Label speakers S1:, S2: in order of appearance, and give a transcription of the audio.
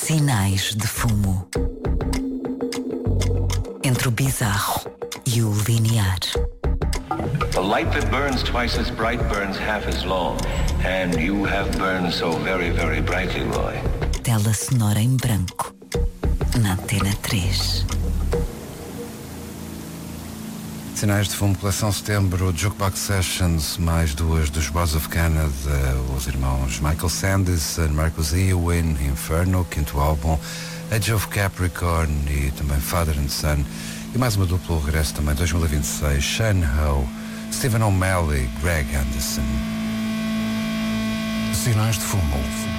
S1: Sinais de fumo. Entre o bizarro e o linear.
S2: The light that burns twice as bright burns half as long. And you have burned so very, very brightly, Roy.
S1: Tela sonora em branco. Na Antena 3.
S3: Sinais de fumo, coleção setembro, Jukebox Sessions, mais duas dos Boys of Canada, os irmãos Michael Sandys, Marcus Eowyn, Inferno, quinto álbum, Age of Capricorn e também Father and Son, e mais uma dupla, o regresso também 2026, Sean Ho, Stephen O'Malley, Greg Anderson.
S4: Sinais de fumo.